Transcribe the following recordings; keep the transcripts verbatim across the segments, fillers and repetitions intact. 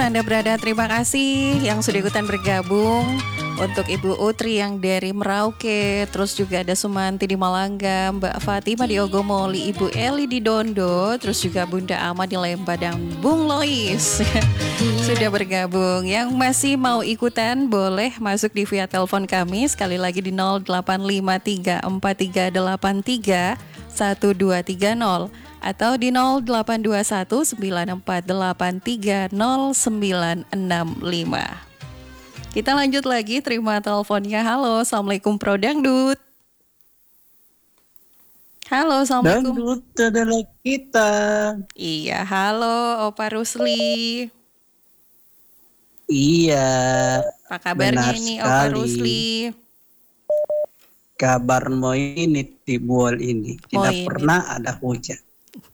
Anda berada, terima kasih yang sudah ikutan bergabung. Untuk Ibu Utri yang dari Merauke, terus juga ada Sumanti di Malangga, Mbak Fatima di Ogomoli, Ibu Eli di Dondo, terus juga Bunda Ama di Lembah dan Bung Lois sudah bergabung. Yang masih mau ikutan boleh masuk di via telepon kami sekali lagi di nol delapan lima tiga empat tiga delapan tiga satu dua tiga nol atau di nol delapan dua satu sembilan empat delapan tiga nol sembilan enam lima. Kita lanjut lagi, terima teleponnya. Halo, Assalamualaikum Pro Dangdut. Halo, Assalamualaikum. Dangdut adalah kita. Iya, halo Opa Rusli. Iya. Apa kabarnya ini Opa Rusli? Kabar mau ini Tibol ini tidak ini. pernah ada hujan.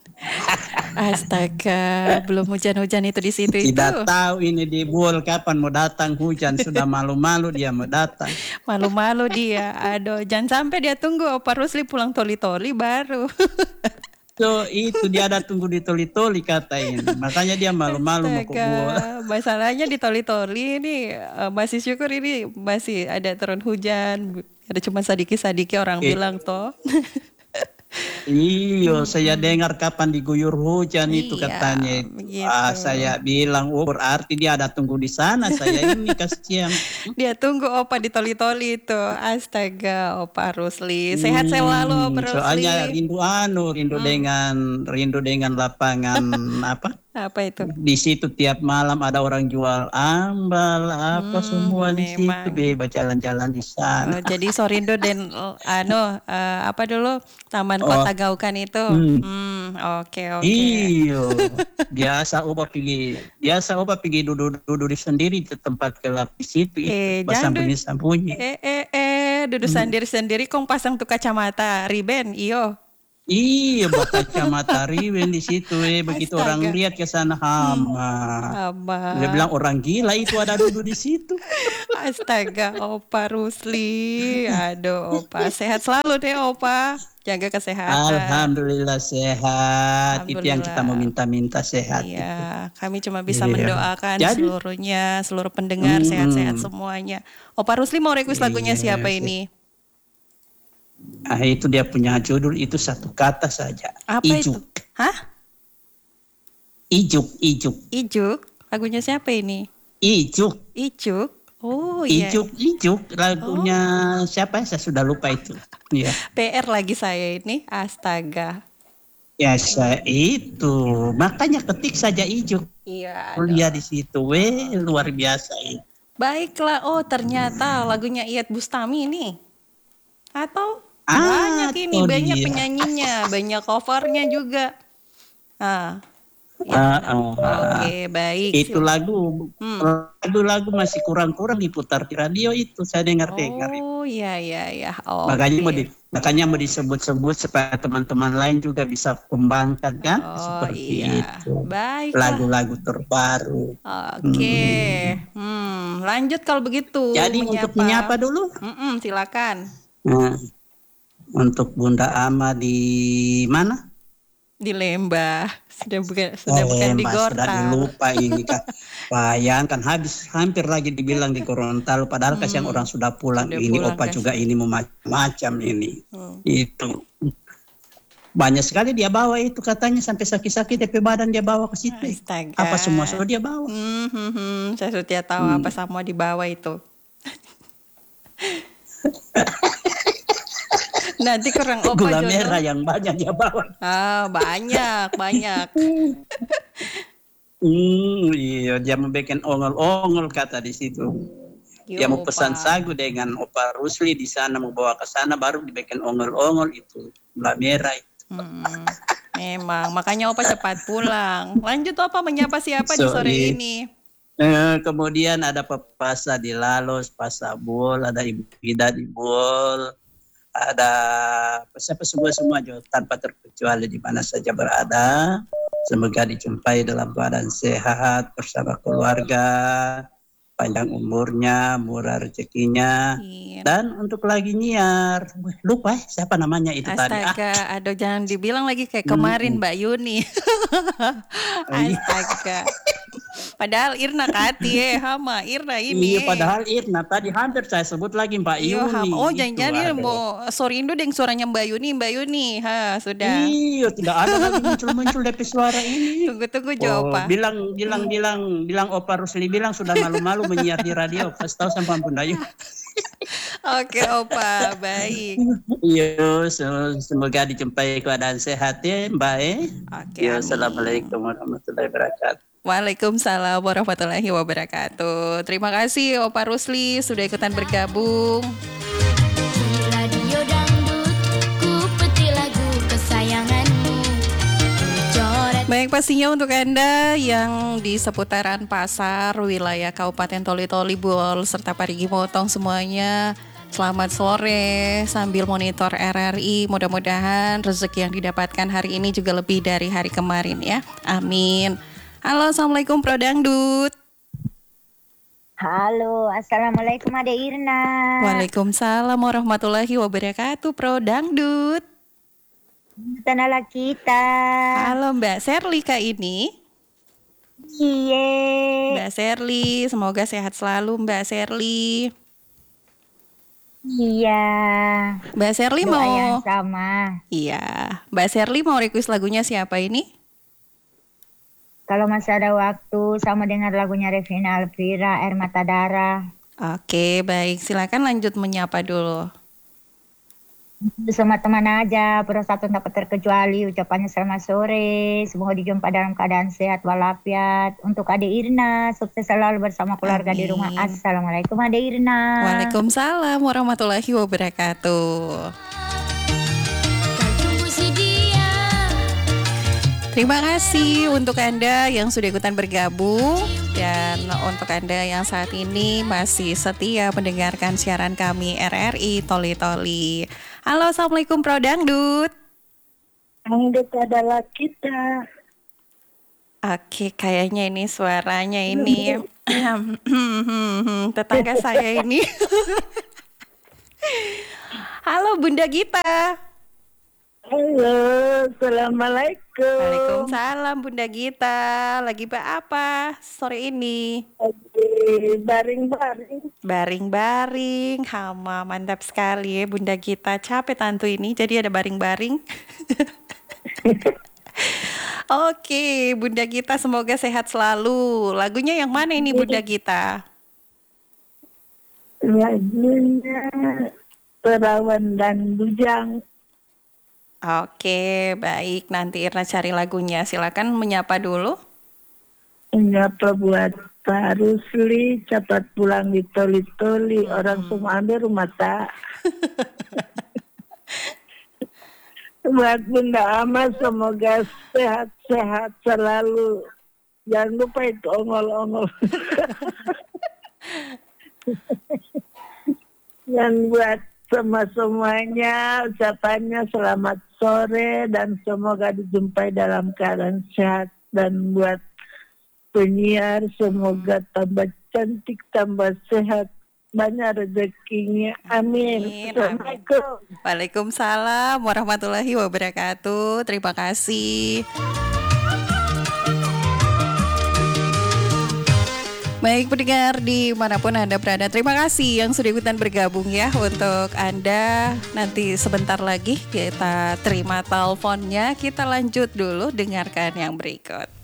Astaga, belum hujan-hujan itu di situ itu. Tidak tahu ini di Bol kapan mau datang hujan, sudah malu-malu dia mau datang. Malu-malu dia. Aduh, jangan sampai dia tunggu Opa Rusli pulang toli-toli baru. So, itu dia ada tunggu di toli-toli katanya. Makanya dia malu-malu mau ke Bol. Masalahnya di toli-toli ini uh, masih syukur ini masih ada turun hujan. Ada cuma sadiki-sadiki orang eh. bilang toh. Iyo, saya dengar kapan diguyur hujan iya, itu katanya. Gitu. Ah, saya bilang, oh berarti dia ada tunggu di sana. Saya ini kasihan. Dia tunggu Opa di toli-toli itu. Astaga, Opa Rusli. Sehat selalu Opa Rusli. Soalnya rindu anu, rindu hmm. dengan rindu dengan lapangan apa? Apa itu? Di situ tiap malam ada orang jual ambal, apa hmm, semua di memang. Situ bebas jalan-jalan di sana. Oh, jadi Sorindo dan uh, anu uh, apa dulu Taman oh. Kota Gaukan itu. Hmm, hmm oke oke. Iyo, biasa opa pergi, biasa opa pergi duduk-duduk di sendiri di tempat gelap di situ. Eh, pasang bunyi-bunyi. Eh eh eh, duduk hmm. sendiri-sendiri kong pasang tuh kacamata riben, iyo. Iya, bawa kacamata riben di situ eh begitu Astaga. Orang lihat ke sana hama. Hama. Dia bilang orang gila itu ada duduk di situ. Astaga, Opa Rusli. Aduh, Opa sehat selalu deh, Opa. Jaga kesehatan. Alhamdulillah sehat. Alhamdulillah. Itu yang kita mau minta-minta sehat. Iya, itu. Kami cuma bisa iya. mendoakan Jadi, seluruhnya, seluruh pendengar mm, sehat-sehat semuanya. Opa Rusli mau request iya, lagunya siapa ini? Ah, itu dia punya judul itu satu kata saja. Apa Ijuk. itu? Hah? Ijuk, ijuk. Ijuk? Lagunya siapa ini? Ijuk. Ijuk? Oh iya. Ijuk, ijuk. Lagunya oh. siapa? Saya sudah lupa itu. Ya. P R lagi saya ini. Astaga. Ya saya itu. Makanya ketik saja ijuk. Iya. Kuliah di situ. Weh, luar biasa itu. Baiklah. Oh ternyata lagunya Iyeth Bustami ini. Atau ah, banyak ini, banyak dia. penyanyinya, banyak covernya juga. Ah, ya. ah, ah, Oke, okay, baik. Itu lagu, hmm. lagu-lagu masih kurang-kurang diputar di radio itu, saya dengar-dengar. Oh, iya, iya, iya. Oh, makanya okay. mau di, makanya mau disebut-sebut supaya teman-teman lain juga bisa kembangkan kan, oh, seperti iya. itu. Baik. Lagu-lagu terbaru. Oke, okay. hmm. hmm, lanjut kalau begitu. Jadi menyapa. Untuk menyapa dulu, Mm-mm, silakan. Nah, untuk Bunda Ama di mana? Di Lembah. Sudah bukan sudah oh, bukan di Gorontalo. Sudah dilupa ini kan. Bayangkan habis hampir lagi dibilang di Gorontalo padahal hmm. kasihan orang sudah pulang. Sudah ini pulang, opa kasih. Juga ini macam ini. Hmm. Itu. Banyak sekali dia bawa itu katanya sampai sakit-sakit D P badan dia bawa ke situ. Astaga. Apa semua sudah dia bawa? Hmm, hmm, hmm. Saya sudah tahu hmm. apa semua dibawa itu. Nanti kurang opa gula jodoh. Merah yang banyak dia bawa. Ah, banyak, banyak. hmm, iya, dia mau bikin ongol-ongol kata di situ. Yo, dia mau pesan opa. Sagu dengan Opa Rusli di sana mau bawa ke sana baru dibikin ongol-ongol itu gula merah itu. Hmm, memang, makanya opa cepat pulang. Lanjut opa menyapa siapa so, di sore iya. ini? Eh, kemudian ada Pepasa di Lalos, Pasabul, ada Ibu Ida di Bol. Ada siapa semua-semua juga tanpa terkecuali di mana saja berada. Semoga dijumpai dalam keadaan sehat bersama keluarga, panjang umurnya, murah rezekinya. Iya. Dan untuk lagi nyiar, lupa ya siapa namanya itu Astaga, tadi. Astaga, ah. aduh jangan dibilang lagi kayak kemarin hmm. Mbak Yuni. Astaga. Padahal Irna Kati eh hama Irna ini. Iya, padahal Irna tadi hampir saya sebut lagi Mbak Iya, Yuni. oh Itu, jangan-jangan aduh. mau sorry Indo deng suaranya Mbak Yuni, Mbak Yuni. Ha, sudah. Iya, tidak ada lagi muncul-muncul D P suara ini. Tunggu-tunggu Oh, jawab. bilang bilang bilang bilang Opa Rusli bilang sudah malu-malu menyiar di radio. Pas tahu sama Bunda Yu. Oke, Opa, baik. Iya, so- semoga dijumpai keadaan sehat ya, Mbak. Eh. Oke. Yo, Amin. assalamualaikum warahmatullahi wabarakatuh. Waalaikumsalam warahmatullahi wabarakatuh. Terima kasih Opa Rusli sudah ikutan bergabung. Radio Dangdut, ku petik lagu kesayanganmu. Coret Baik, pastinya untuk Anda yang di seputaran pasar, wilayah Kabupaten Toli-Toli, Bol, serta Parigi Motong semuanya, selamat sore sambil monitor R R I. Mudah-mudahan rezeki yang didapatkan hari ini juga lebih dari hari kemarin ya. Amin. Halo, Assalamualaikum Pro Dangdut. Halo, Assalamualaikum Ade Irna. Waalaikumsalam warahmatullahi wabarakatuh Pro Dangdut. Tanala kita. Halo Mbak Serli Kak ini. Iye. Mbak Serli, semoga sehat selalu Mbak Serli. Iya. Mbak Serli Doa mau yang sama. Iya, Mbak Serli mau request lagunya siapa ini? Kalau masih ada waktu, sama dengar lagunya Revina Alvira, Air Mata Darah. Oke, baik. Silakan lanjut menyapa dulu. Semua teman aja, pura satu dapat terkecuali. Ucapannya selamat sore. Semoga dijumpa dalam keadaan sehat walafiat. Untuk Ade Irna, sukses selalu bersama keluarga Amin. di rumah. Assalamualaikum Ade Irna. Waalaikumsalam warahmatullahi wabarakatuh. kau tunggu si dia. Terima kasih untuk Anda yang sudah ikutan bergabung dan untuk Anda yang saat ini masih setia mendengarkan siaran kami R R I Toli-Toli. Halo, Assalamualaikum Pro Dangdut. Dangdut adalah kita. Oke, kayaknya ini suaranya ini tetangga saya ini. Halo Bunda Gita. Halo, Assalamualaikum. Waalaikumsalam Bunda Gita. Lagi apa sore ini? Baring-baring. Baring-baring. Hama, mantap sekali ya Bunda Gita. Capek tantu ini, jadi ada baring-baring. Oke, Bunda Gita semoga sehat selalu. Lagunya yang mana ini Bunda Gita? Lagunya Perawan dan Bujang. Oke, baik. Nanti Irna cari lagunya. Silakan menyapa dulu. Menyapa buat Pak Rusli, cepat pulang di Toli-Toli. Orang semua ambil rumah tak. Buat Bunda Ama semoga sehat-sehat selalu. Jangan lupa itu ongol-ongol. Dan buat semua-semuanya ucapannya selamat sore dan semoga dijumpai dalam keadaan sehat. Dan buat penyiar semoga tambah cantik, tambah sehat, banyak rezekinya. Amin. Amin, Assalamualaikum. Waalaikumsalam warahmatullahi wabarakatuh. Terima kasih. Baik pendengar dimanapun Anda berada, terima kasih yang sudah ikutan bergabung ya. Untuk Anda nanti sebentar lagi kita terima teleponnya. Kita lanjut dulu dengarkan yang berikut.